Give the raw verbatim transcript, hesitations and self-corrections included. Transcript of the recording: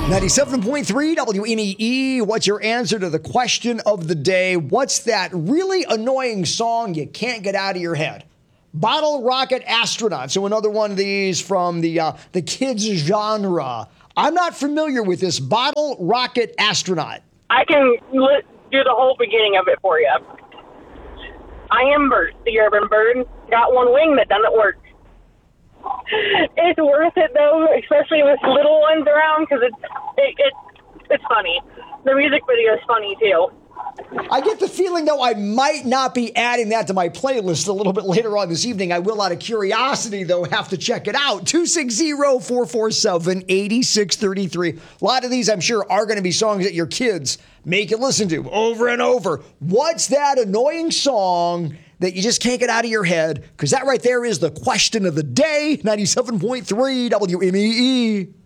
ninety-seven point three W M E E. What's your answer to the question of the day? What's that really annoying song you can't get out of your head? Bottle Rocket Astronaut. So another one of these from the uh, the kids genre. I'm not familiar with this Bottle Rocket Astronaut. I can li- do the whole beginning of it for you. I am Bert, the urban bird. Got one wing that doesn't work. It's worth it though, especially with little ones around, because it's it, it it's funny. The music video is funny too. I get the feeling, though, I might not be adding that to my playlist a little bit later on this evening. I will, out of curiosity, though, have to check it out. two six zero, four four seven, eight six three three. A lot of these, I'm sure, are going to be songs that your kids make you listen to over and over. What's that annoying song that you just can't get out of your head? Because that right there is the question of the day. ninety-seven point three W M E E.